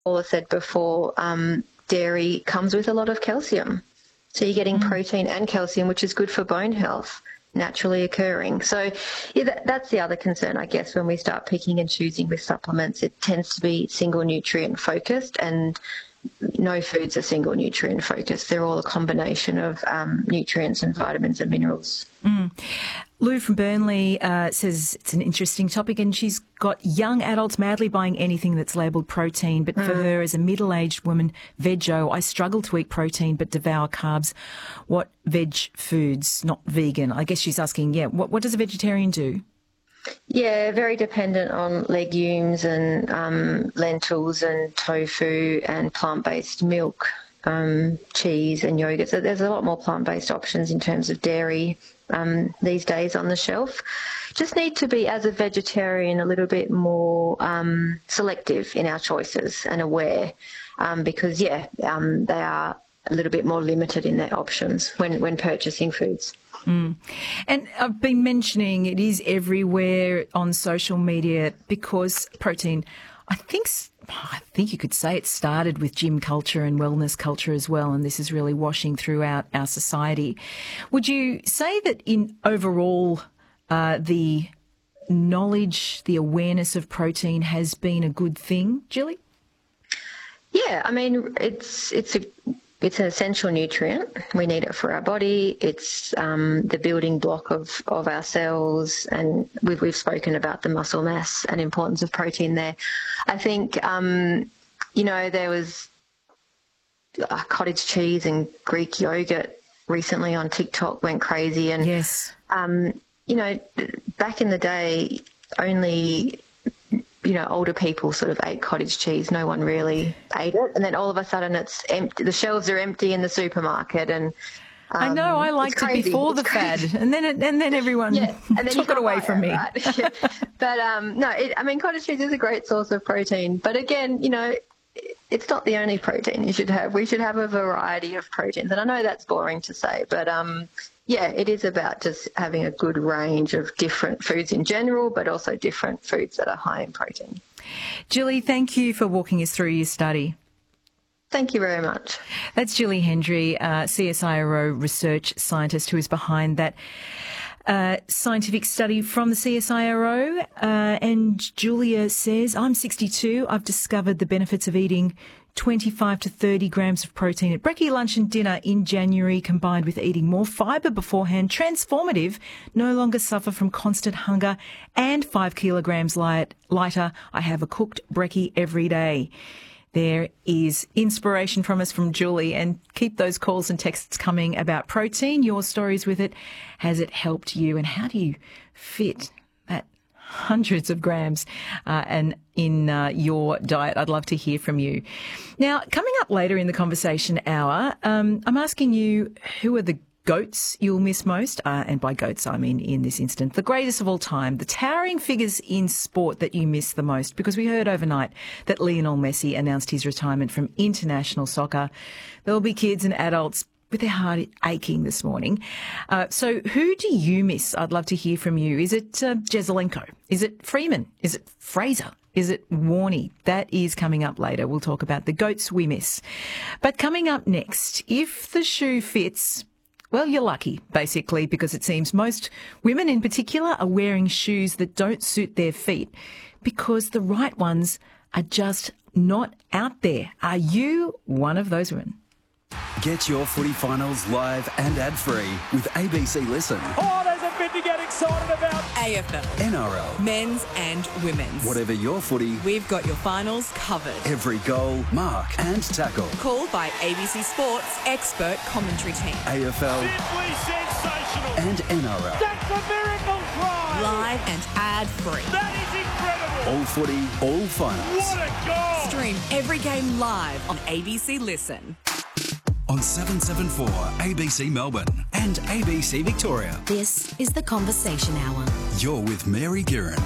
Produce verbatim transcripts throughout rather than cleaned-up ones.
Paula said before, um, dairy comes with a lot of calcium. So you're getting mm. protein and calcium, which is good for bone health, naturally occurring. So yeah, that, that's the other concern, I guess, when we start picking and choosing with supplements. It tends to be single nutrient focused, and no foods are single nutrient focused. They're all a combination of um, nutrients and vitamins and minerals. Mm. Lou from Burnley uh, says it's an interesting topic, and she's got young adults madly buying anything that's labelled protein. But for mm. her, as a middle-aged woman, veggie, I struggle to eat protein but devour carbs. What veg foods, not vegan? I guess she's asking, yeah, what, what does a vegetarian do? Yeah, very dependent on legumes and um, lentils and tofu and plant-based milk, um, cheese and yogurt. So there's a lot more plant-based options in terms of dairy um, these days on the shelf. Just need to be, as a vegetarian, a little bit more um, selective in our choices and aware um, because, yeah, um, they are a little bit more limited in their options when, when purchasing foods. Mm. And I've been mentioning it is everywhere on social media because protein, I think, I think you could say it started with gym culture and wellness culture as well, and this is really washing throughout our society. Would you say that in overall uh, the knowledge, the awareness of protein has been a good thing, Jilly? Yeah, I mean, it's it's a It's an essential nutrient. We need it for our body. It's um, the building block of, of our cells, and we've, we've spoken about the muscle mass and importance of protein there. I think, um, you know, there was uh, cottage cheese and Greek yogurt recently on TikTok went crazy. And, yes. um, you know, back in the day, only... you know, older people sort of ate cottage cheese. No one really ate it. And then all of a sudden it's empty. The shelves are empty in the supermarket. And um, I know, I liked it before it's the crazy. fad. And then it, and then everyone yeah. and then took it away from it, me. Right? But, um, no, it, I mean, cottage cheese is a great source of protein. But again, you know, it's not the only protein you should have. We should have a variety of proteins. And I know that's boring to say, but um, yeah, it is about just having a good range of different foods in general, but also different foods that are high in protein. Jilly, thank you for walking us through your study. Thank you very much. That's Jilly Hendry, uh, C S I R O research scientist who is behind that Uh, scientific study from the C S I R O. Uh, and Julia says, I'm sixty-two. I've discovered the benefits of eating twenty-five to thirty grams of protein at brekkie, lunch and dinner in January, combined with eating more fibre beforehand. Transformative. No longer suffer from constant hunger, and five kilograms light, lighter. I have a cooked brekkie every day. There is inspiration from us from Julie, and keep those calls and texts coming about protein, your stories with it. Has it helped you, and how do you fit that hundreds of grams uh, and in uh, your diet? I'd love to hear from you. Now, coming up later in the conversation hour, um, I'm asking you, who are the goats you'll miss most? Uh, and by goats, I mean in this instance, the greatest of all time, the towering figures in sport that you miss the most, because we heard overnight that Lionel Messi announced his retirement from international soccer. There'll be kids and adults with their heart aching this morning. Uh, so who do you miss? I'd love to hear from you. Is it uh, Jesselenko? Is it Freeman? Is it Fraser? Is it Warney? That is coming up later. We'll talk about the goats we miss. But coming up next, if the shoe fits, well, you're lucky, basically, because it seems most women in particular are wearing shoes that don't suit their feet because the right ones are just not out there. Are you one of those women? Get your footy finals live and ad-free with A B C Listen. Oh, there's a bit to get excited about. A F L. N R L. Men's and women's. Whatever your footy, we've got your finals covered. Every goal, mark and tackle. Called by A B C Sports expert commentary team. A F L. Simply sensational. And N R L. That's a miracle try. Live and ad-free. That is incredible. All footy, all finals. What a goal. Stream every game live on A B C Listen. On seven seventy-four A B C Melbourne and A B C Victoria. This is the Conversation Hour. You're with Mary Guerin.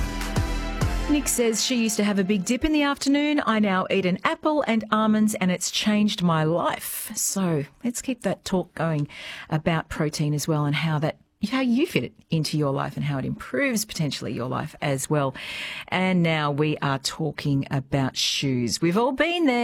Nick says she used to have a big dip in the afternoon. I now eat an apple and almonds, and it's changed my life. So let's keep that talk going about protein as well, and how that how you fit it into your life and how it improves potentially your life as well. And now we are talking about shoes. We've all been there.